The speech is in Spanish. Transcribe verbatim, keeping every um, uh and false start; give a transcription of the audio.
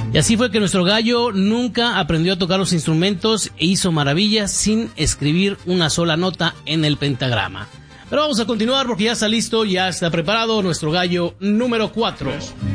Y así fue que nuestro gallo nunca aprendió a tocar los instrumentos e hizo maravillas sin escribir una sola nota en el pentagrama. Pero vamos a continuar porque ya está listo, ya está preparado nuestro gallo número cuatro.